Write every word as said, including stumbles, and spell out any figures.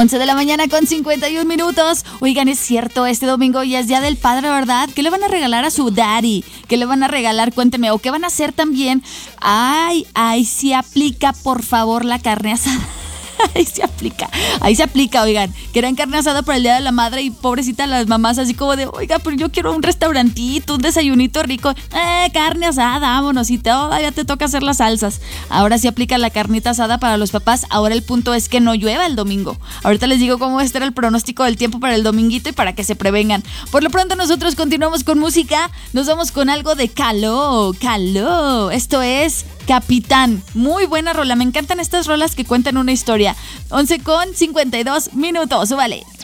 once de la mañana con cincuenta y un minutos. Oigan, es cierto, este domingo ya es Día del Padre, ¿verdad? ¿Qué le van a regalar a su daddy? ¿Qué le van a regalar? Cuénteme. ¿O qué van a hacer también? Ay, ay, sí aplica, por favor, la carne asada. Ahí se aplica, ahí se aplica, oigan, que era carne asada para el Día de la Madre y pobrecita las mamás así como de, oiga, pero yo quiero un restaurantito, un desayunito rico, eh, carne asada, vámonos, y todavía te toca hacer las salsas. Ahora sí aplica la carnita asada para los papás. Ahora el punto es que no llueva el domingo. Ahorita les digo cómo estará el pronóstico del tiempo para el dominguito y para que se prevengan. Por lo pronto nosotros continuamos con música, nos vamos con algo de Caló, Caló, esto es Capitán. Muy buena rola, me encantan estas rolas que cuentan una historia. once con cincuenta y dos minutos, súbale.